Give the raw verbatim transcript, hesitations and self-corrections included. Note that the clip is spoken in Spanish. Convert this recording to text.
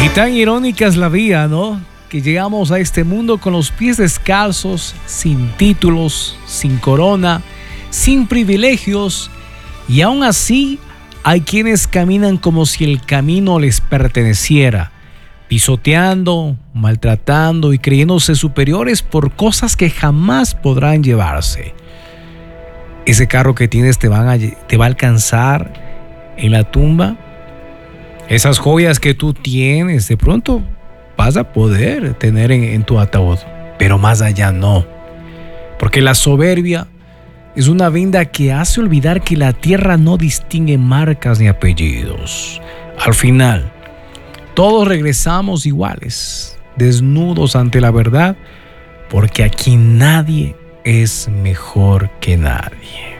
Tan irónica es la vida, ¿no? Que llegamos a este mundo con los pies descalzos, sin títulos, sin corona, sin privilegios, y aún así hay quienes caminan como si el camino les perteneciera, pisoteando, maltratando y creyéndose superiores por cosas que jamás podrán llevarse. Ese carro que tienes te, van a, te va a alcanzar en la tumba. Esas joyas que tú tienes, de pronto vas a poder tener en, en tu ataúd, pero más allá no. Porque la soberbia es una venda que hace olvidar que la tierra no distingue marcas ni apellidos. Al final, todos regresamos iguales, desnudos ante la verdad, porque aquí nadie es mejor que nadie.